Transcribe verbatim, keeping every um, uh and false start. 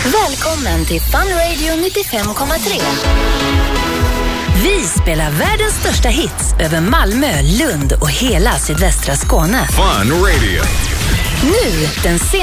Välkommen till Fun Radio nittiofem komma tre. Vi spelar världens största hits över Malmö, Lund och hela sydvästra Skåne. Fun Radio. Nu, den senaste